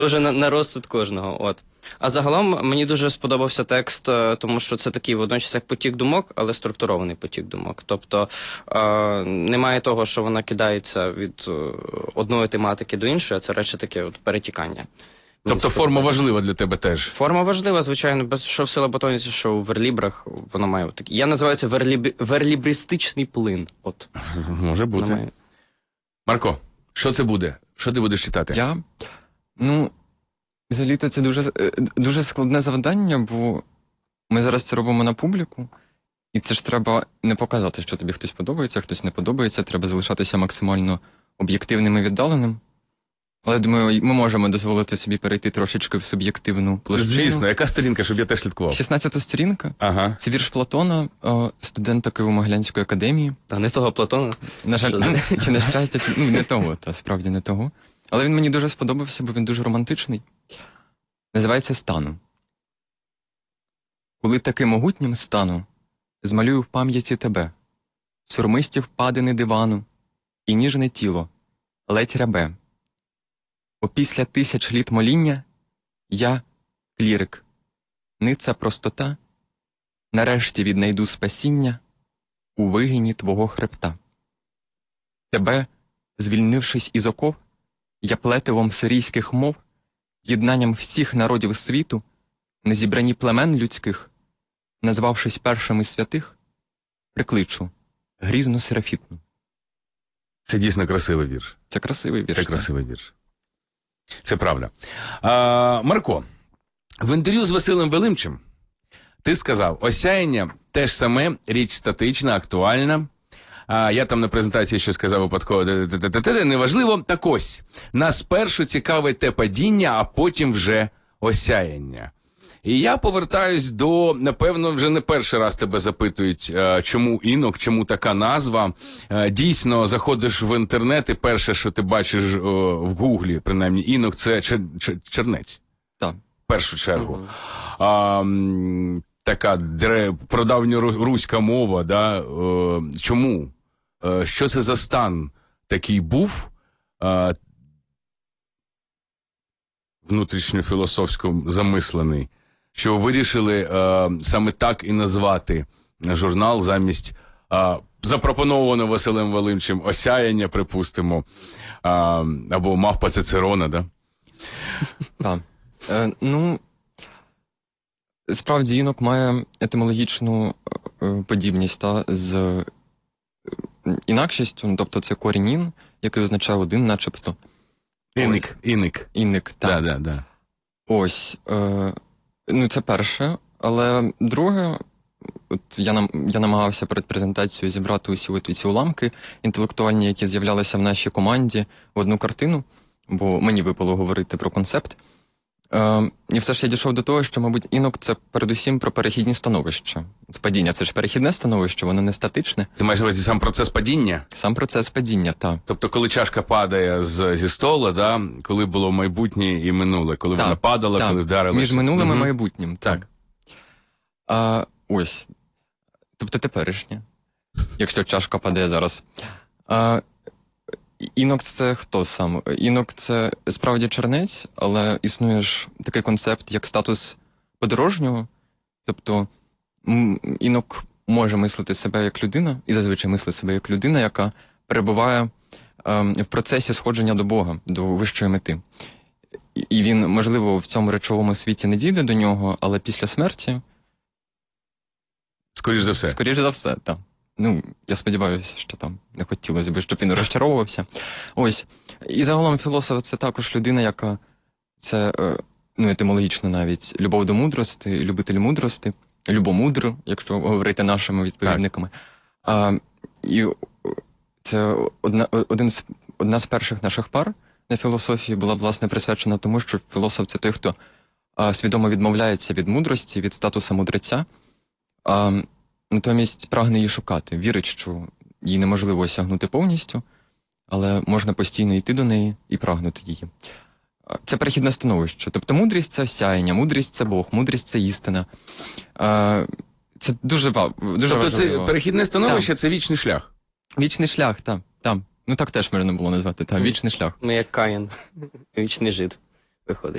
Дуже на розсуд кожного, от. А загалом мені дуже сподобався текст, тому що це такий водночас як потік думок, але структурований потік думок. Тобто немає того, що вона кидається від одної тематики до іншої, а це радше таке от перетікання. Тобто форма важлива для тебе теж? Форма важлива, звичайно, що в силабатоніці, що в верлібрах, воно має такий. Я називаю це верлібристичний плин. От. Може бути. Марко, що це буде? Що ти будеш читати? Взагалі-то це дуже складне завдання, бо ми зараз це робимо на публіку, і це ж треба не показати, що тобі хтось подобається, хтось не подобається, треба залишатися максимально об'єктивним і віддаленим. Але, думаю, ми можемо дозволити собі перейти трошечки в суб'єктивну площину. Звісно, яка сторінка, щоб я теж слідкував? 16-та сторінка. Ага. Це вірш Платона, студента Києво-Могилянської академії. А не того Платона? На жаль, чи на щастя, не того, справді не того. Але він мені дуже сподобався, бо він дуже романтичний. Називається «Стану». Коли таки могутнім стану, змалюю в пам'яті тебе, сурмисті впадини дивану, і ніжне тіло, ледь рябе. Опісля 1000 літ моління я клірик, ниця простота, нарешті віднайду спасіння у вигині твого хребта. Тебе, звільнившись із оков, я плетивом сирійських мов, єднанням всіх народів світу, на зібранні племен людських, назвавшись першим із святих, прикличу грізну серафітну. Це дійсно красивий вірш. Це красивий вірш. Це красивий вірш. Це правда. Марко, в інтерв'ю з Василем Велимчем ти сказав, осяяння теж саме, річ статична, актуальна. Я там на презентації що сказав випадково, неважливо. Так ось, нас спершу цікавить те падіння, а потім вже осяяння. І я повертаюсь до, напевно, вже не перший раз тебе запитують, чому інок, чому така назва. Дійсно, заходиш в інтернет і перше, що ти бачиш в гуглі, принаймні, інок, це чернець. Так. В першу чергу. Така прадавньоруська мова, да? Чому? Що це за стан такий був? Внутрішньофілософсько замислений, що вирішили саме так і назвати журнал замість запропонованого Василем Велимчем осяяння, припустимо, або мавпа Цицерона, да? Так. Справді, інок має етимологічну подібність з інакшістю, тобто це корінь ін, який означає один, начебто. Інник. Так. Да. Ось. Це перше. Але друге, от я намагався перед презентацією зібрати усі ці уламки інтелектуальні, які з'являлися в нашій команді в одну картину, бо мені випало говорити про концепт. І все ж я дійшов до того, що, мабуть, інок – це передусім про перехідні становища. Падіння – це ж перехідне становище, воно не статичне. Ти маєш на увазі сам процес падіння? Сам процес падіння, так. Тобто, коли чашка падає зі стола, да? Коли було майбутнє і минуле, коли вона падала, коли вдарилася. Між минулим і майбутнім. Так. Ось. Тобто теперішнє, якщо чашка падає зараз. Інок – це хто сам? Інок – це справді чернець, але існує ж такий концепт, як статус подорожнього. Тобто інок може мислити себе як людина, і зазвичай мислить себе як людина, яка перебуває в процесі сходження до Бога, до вищої мети. І він, можливо, в цьому речовому світі не дійде до нього, але після смерті... Скоріш за все. Скоріш за все, так. Я сподіваюся, що там не хотілося б, щоб він розчаровувався. Ось. І загалом філософ – це також людина, яка це, етимологічно навіть, любов до мудрості, любитель мудрості, любомудр, якщо говорити нашими відповідниками. І це одна з перших наших пар на філософії була, власне, присвячена тому, що філософ – це той, хто свідомо відмовляється від мудрості, від статусу мудреця, натомість прагне її шукати, вірить, що її неможливо осягнути повністю, але можна постійно йти до неї і прагнути її. Це перехідне становище. Тобто мудрість – це осяяння, мудрість – це Бог, мудрість – це істина. Це дуже важливо. Тобто це перехідне становище – це вічний шлях? Вічний шлях, так. Так теж можна було назвати, вічний шлях. Ми як Каїн, вічний жид. виходить.